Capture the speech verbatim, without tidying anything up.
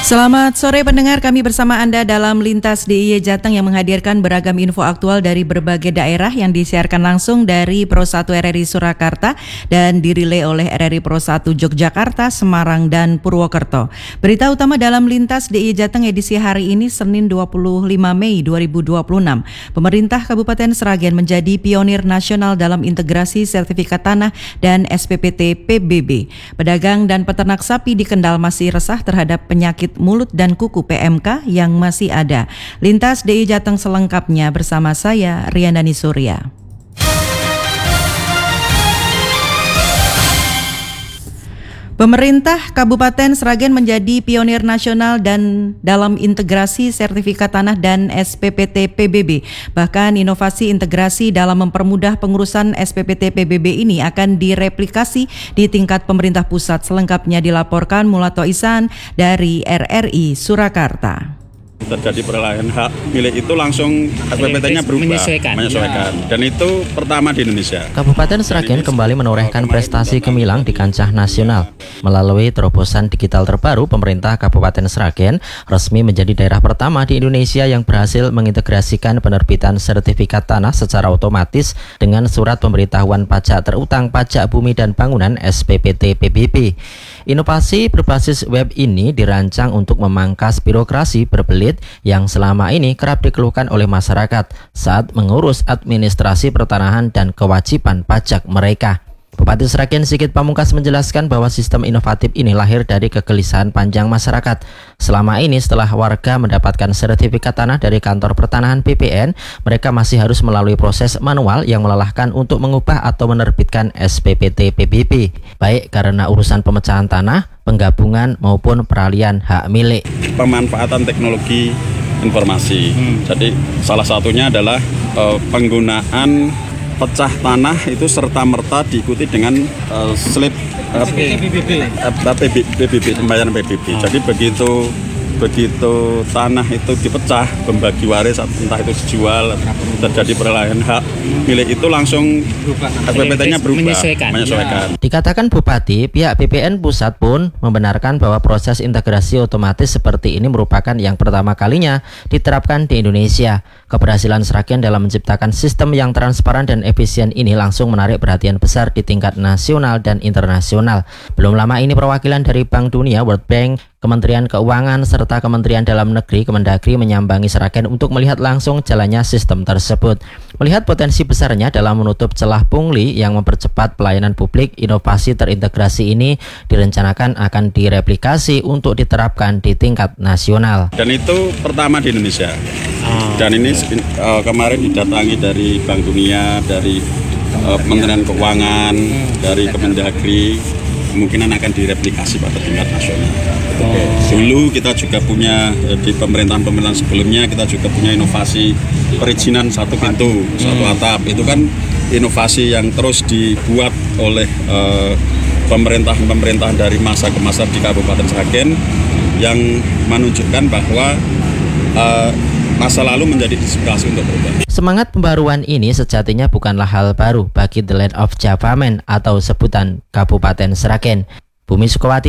Selamat sore pendengar, kami bersama Anda dalam Lintas D I Y Jateng yang menghadirkan beragam info aktual dari berbagai daerah yang disiarkan langsung dari Pro satu R R I Surakarta dan dirilai oleh R R I Pro satu Yogyakarta, Semarang, dan Purwokerto. Berita utama dalam Lintas D I Y Jateng edisi hari ini Senin dua puluh lima Mei dua ribu dua puluh enam. Pemerintah Kabupaten Sragen menjadi pionir nasional dalam integrasi sertifikat tanah dan S P P T P B B. Pedagang dan peternak sapi di Kendal masih resah terhadap penyakit mulut dan kuku P M K yang masih ada. Lintas D I Y Jateng selengkapnya bersama saya, Riandani Surya. Pemerintah Kabupaten Sragen menjadi pionir nasional dan dalam integrasi sertifikat tanah dan S P P T P B B. Bahkan inovasi integrasi dalam mempermudah pengurusan S P P T P B B ini akan direplikasi di tingkat pemerintah pusat. Selengkapnya dilaporkan Mulato Ihsan dari R R I Surakarta. Terjadi peralihan hak milik itu langsung S P P T-nya berubah, menyesuaikan. menyesuaikan. Dan itu pertama di Indonesia. Kabupaten Sragen kembali menorehkan prestasi gemilang di kancah nasional. Melalui terobosan digital terbaru, pemerintah Kabupaten Sragen resmi menjadi daerah pertama di Indonesia yang berhasil mengintegrasikan penerbitan sertifikat tanah secara otomatis dengan surat pemberitahuan pajak terutang pajak bumi dan bangunan S P P T P B B. Inovasi berbasis web ini dirancang untuk memangkas birokrasi berbelit yang selama ini kerap dikeluhkan oleh masyarakat saat mengurus administrasi pertanahan dan kewajiban pajak mereka. Bupati Sragen Sigit Pamungkas menjelaskan bahwa sistem inovatif ini lahir dari kegelisahan panjang masyarakat. Selama ini setelah warga mendapatkan sertifikat tanah dari kantor pertanahan P P N, mereka masih harus melalui proses manual yang melelahkan untuk mengubah atau menerbitkan S P P T P B B, baik karena urusan pemecahan tanah, penggabungan maupun peralihan hak milik. Pemanfaatan teknologi informasi. Hmm. Jadi salah satunya adalah uh, penggunaan pecah tanah itu serta-merta diikuti dengan uh, slip uh, P B B, P B B, pembayaran P B B. Jadi begitu begitu tanah itu dipecah, pembagi waris entah itu dijual, terjadi peralihan hak milik itu langsung S P P T-nya berubah, menyesuaikan. menyesuaikan. Dikatakan Bupati, pihak P P N Pusat pun membenarkan bahwa proses integrasi otomatis seperti ini merupakan yang pertama kalinya diterapkan di Indonesia. Keberhasilan Sragen dalam menciptakan sistem yang transparan dan efisien ini langsung menarik perhatian besar di tingkat nasional dan internasional. Belum lama ini perwakilan dari Bank Dunia, World Bank, Kementerian Keuangan, serta Kementerian Dalam Negeri, Kemendagri menyambangi Sragen untuk melihat langsung jalannya sistem tersebut. Melihat potensi besarnya dalam menutup celah pungli yang mempercepat pelayanan publik, inovasi terintegrasi ini direncanakan akan direplikasi untuk diterapkan di tingkat nasional. Dan itu pertama di Indonesia. Dan ini uh, kemarin didatangi dari Bank Dunia, dari uh, Kementerian Keuangan, dari Kemendagri, kemungkinan akan direplikasi pada tingkat nasional. Oh. Dulu kita juga punya di pemerintahan-pemerintahan sebelumnya kita juga punya inovasi perizinan satu pintu, hmm. satu atap. Itu kan inovasi yang terus dibuat oleh uh, pemerintahan-pemerintahan dari masa ke masa di Kabupaten Sragen yang menunjukkan bahwa uh, masa lalu menjadi inspirasi untuk berubah. Semangat pembaruan ini sejatinya bukanlah hal baru bagi The Land of Java Man atau sebutan Kabupaten Sragen. Bumi Sukawati